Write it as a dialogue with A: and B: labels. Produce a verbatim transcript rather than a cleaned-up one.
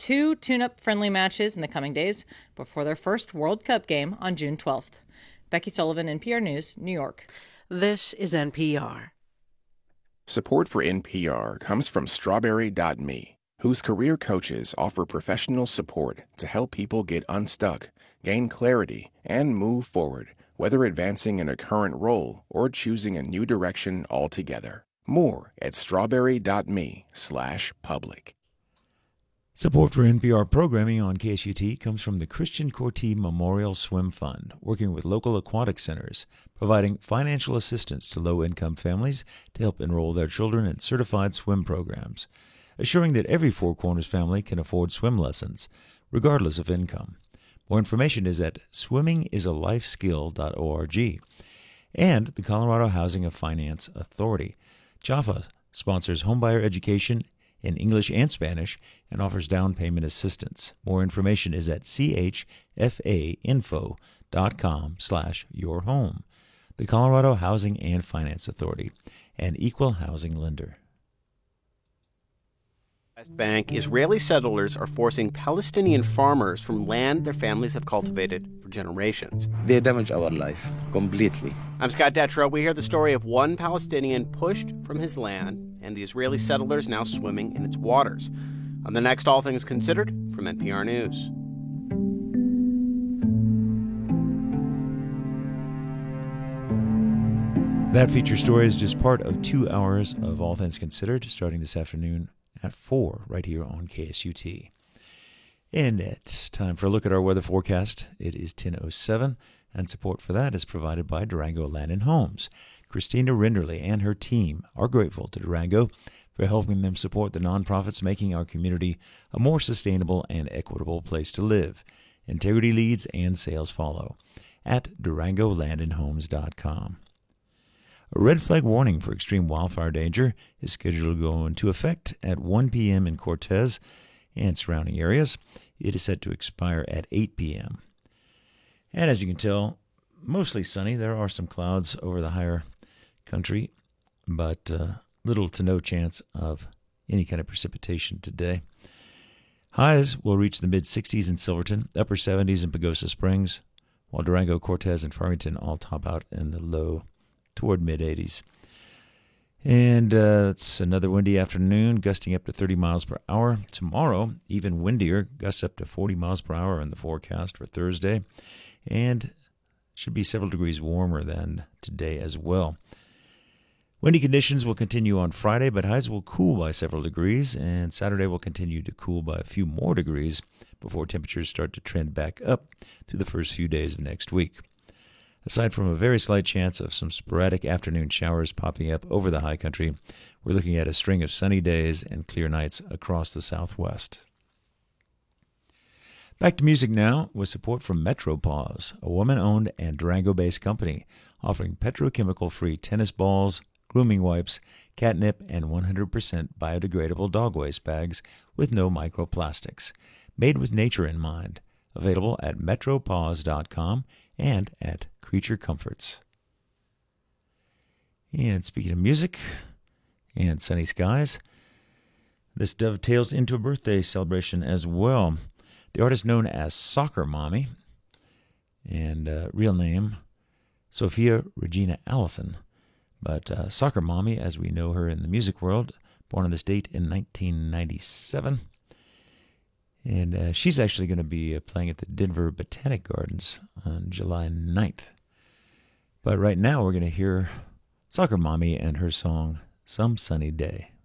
A: two tune-up friendly matches in the coming days before their first World Cup game on June twelfth. Becky Sullivan, N P R News, New York.
B: This is N P R.
C: Support for N P R comes from Strawberry dot me, whose career coaches offer professional support to help people get unstuck, gain clarity, and move forward, whether advancing in a current role or choosing a new direction altogether. More at strawberry dot me slash public.
D: Support for N P R programming on K S U T comes from the Christian Corti Memorial Swim Fund, working with local aquatic centers, providing financial assistance to low-income families to help enroll their children in certified swim programs, assuring that every Four Corners family can afford swim lessons, regardless of income. More information is at swimming is a life skill dot org. And the Colorado Housing and Finance Authority. Jaffa sponsors homebuyer education in English and Spanish and offers down payment assistance. More information is at c h f a info dot com slash your home. The Colorado Housing and Finance Authority, an equal housing lender.
E: West Bank, Israeli settlers are forcing Palestinian farmers from land their families have cultivated for generations.
F: They damage our life completely.
E: I'm Scott Detrow. We hear the story of one Palestinian pushed from his land and the Israeli settlers now swimming in its waters. On the next All Things Considered from N P R News.
D: That feature story is just part of two hours of All Things Considered, starting this afternoon at four, right here on K S U T. And it's time for a look at our weather forecast. It is ten oh seven, and support for that is provided by Durango Land and Homes. Christina Rinderly and her team are grateful to Durango for helping them support the nonprofits making our community a more sustainable and equitable place to live. Integrity leads and sales follow at durango land and homes dot com. A red flag warning for extreme wildfire danger is scheduled to go into effect at one p.m. in Cortez and surrounding areas. It is set to expire at eight p.m. And as you can tell, mostly sunny. There are some clouds over the higher country, but uh, little to no chance of any kind of precipitation today. Highs will reach the mid-sixties in Silverton, upper seventies in Pagosa Springs, while Durango, Cortez, and Farmington all top out in the low toward mid-eighties. And uh, it's another windy afternoon, gusting up to thirty miles per hour. Tomorrow, even windier, gusts up to forty miles per hour in the forecast for Thursday, and should be several degrees warmer than today as well. Windy conditions will continue on Friday, but highs will cool by several degrees, and Saturday will continue to cool by a few more degrees before temperatures start to trend back up through the first few days of next week. Aside from a very slight chance of some sporadic afternoon showers popping up over the high country, we're looking at a string of sunny days and clear nights across the southwest. Back to music now with support from Metropause, a woman-owned and Durango-based company offering petrochemical-free tennis balls, grooming wipes, catnip, and one hundred percent biodegradable dog waste bags with no microplastics. Made with nature in mind. Available at metropause dot com and at Creature Comforts. And speaking of music and sunny skies, this dovetails into a birthday celebration as well. The artist known as Soccer Mommy, and uh, real name, Sophia Regina Allison, but uh, Soccer Mommy, as we know her in the music world, born on this date in nineteen ninety-seven. And uh, she's actually going to be uh, playing at the Denver Botanic Gardens on July ninth. But right now we're going to hear Soccer Mommy and her song, Some Sunny Day.